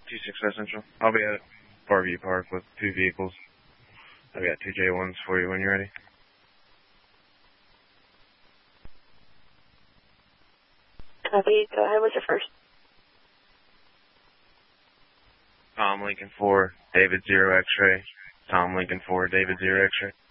26 Central. I'll be at Barview Park with 2 vehicles. I've got 2 J1s for you when you're ready. Copy. Go ahead. What's your first? Tom Lincoln 4, David 0 X-ray. Tom Lincoln 4, David 0 X-ray.